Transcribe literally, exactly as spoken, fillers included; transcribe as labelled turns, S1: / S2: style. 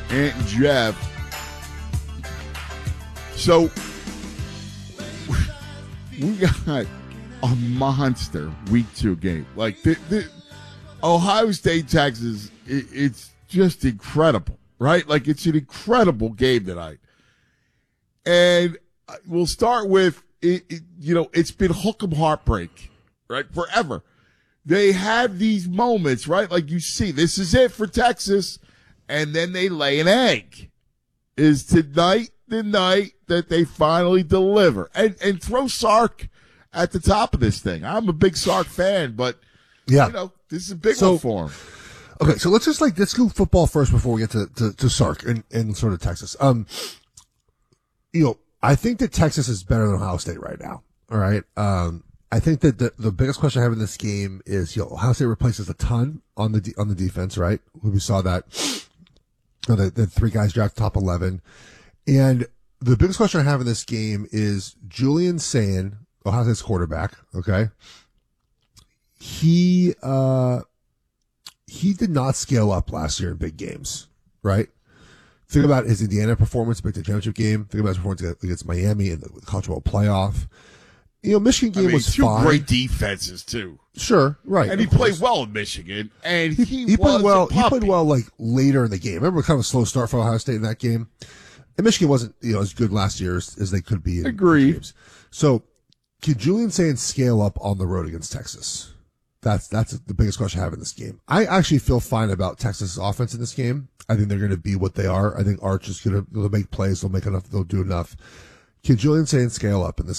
S1: Ant and Jeff. So we got a monster week two game. Like the, the Ohio State, Texas, it, it's just incredible, right? Like it's an incredible game tonight. And we'll start with, it, it, you know, it's been hook 'em heartbreak, right? Forever. They have these moments, right? Like you see, this is it for Texas. And then they lay an egg. Is tonight the night that they finally deliver? And and throw Sark at the top of this thing. I'm a big Sark fan, but,
S2: yeah.
S1: you know, this is a big
S2: so,
S1: one for him.
S2: Okay, so let's just like, let's go football first before we get to, to, to Sark and, and sort of Texas. Um, you know, I think that Texas is better than Ohio State right now. All right. Um, I think that the, the biggest question I have in this game is, you know, Ohio State replaces a ton on the, on the defense, right? We saw that. You know, the, the three guys draft top eleven. And the biggest question I have in this game is Julian Sayin, Ohio State's quarterback. Okay. He, uh, he did not scale up last year in big games, right? Think about his Indiana performance, Big Ten championship game. Think about his performance against Miami in the college football playoff. You know, Michigan game
S1: I mean,
S2: was
S1: two
S2: fine.
S1: great defenses too.
S2: Sure, right.
S1: And he played well in Michigan, and he,
S2: he,
S1: was
S2: he played well.
S1: a
S2: He
S1: puppy.
S2: played well like later in the game. Remember, kind of a slow start for Ohio State in that game. And Michigan wasn't, you know, as good last year as, as they could be in
S1: Agreed.
S2: games. So, can Julian Sayin scale up on the road against Texas? That's that's the biggest question I have in this game. I actually feel fine about Texas' offense in this game. I think they're going to be what they are. I think Arch is going to they'll make plays. They'll make enough. They'll do enough. Can Julian Sayin scale up in this